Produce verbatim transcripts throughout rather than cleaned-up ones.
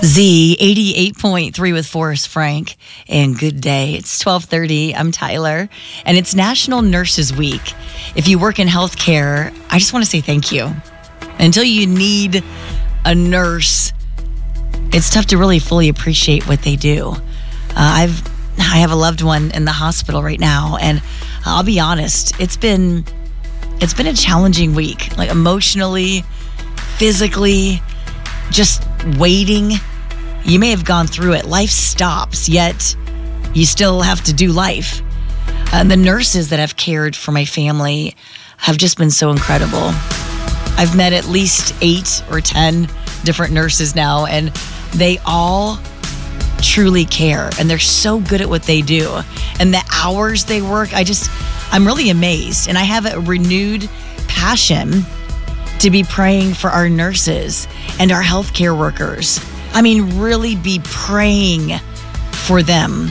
Z eighty-eight point three with Forrest Frank, and good day. It's twelve thirty. I'm Tyler, and it's National Nurses Week. If you work in healthcare, I just want to say thank you. Until you need a nurse, it's tough to really fully appreciate what they do. Uh, I've I have a loved one in the hospital right now, and I'll be honest, it's been it's been a challenging week, like emotionally, physically, just waiting. You may have gone through it. Life stops, yet you still have to do life. And the nurses that have cared for my family have just been so incredible. I've met at least eight or ten different nurses now, and they all truly care, and they're so good at what they do. And the hours they work, I just, I'm really amazed. And I have a renewed passion to be praying for our nurses and our healthcare workers. I mean, really be praying for them.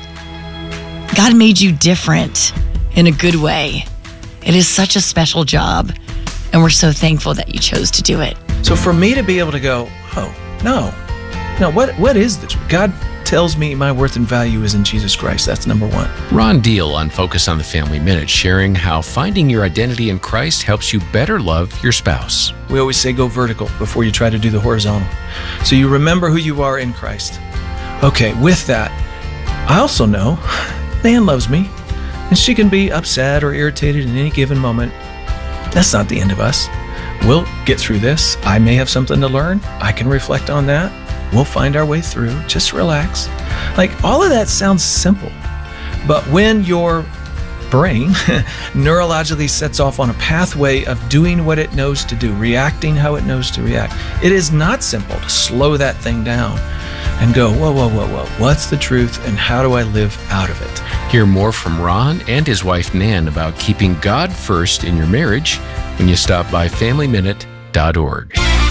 God made you different in a good way. It is such a special job, and we're so thankful that you chose to do it. So for me to be able to go, oh, no, no, what what is the truth? God tells me my worth and value is in Jesus Christ. That's number one. Ron Deal on Focus on the Family Minute, sharing how finding your identity in Christ helps you better love your spouse. We always say go vertical before you try to do the horizontal. So you remember who you are in Christ. Okay, with that, I also know Nan loves me, and she can be upset or irritated in any given moment. That's not the end of us. We'll get through this. I may have something to learn. I can reflect on that. We'll find our way through. Just relax. Like, all of that sounds simple. But when your brain neurologically sets off on a pathway of doing what it knows to do, reacting how it knows to react, it is not simple to slow that thing down and go, whoa, whoa, whoa, whoa. What's the truth, and how do I live out of it? Hear more from Ron and his wife Nan about keeping God first in your marriage when you stop by family minute dot org.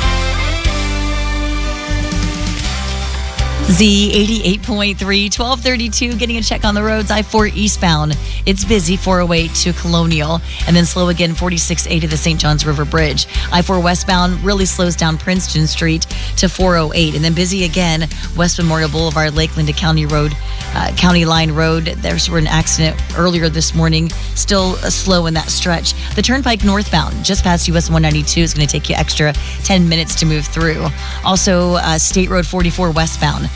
Z eighty-eight point three, twelve thirty-two, getting a check on the roads. I four eastbound. It's busy, four oh eight to Colonial, and then slow again, forty-six A to the Saint Johns River Bridge. I four westbound really slows down Princeton Street to four oh eight, and then busy again, West Memorial Boulevard, Lakeland to County Road, uh, County Line Road. There's an accident earlier this morning, still uh, slow in that stretch. The Turnpike northbound, just past U S one ninety-two, is going to take you extra ten minutes to move through. Also, uh, State Road forty-four westbound,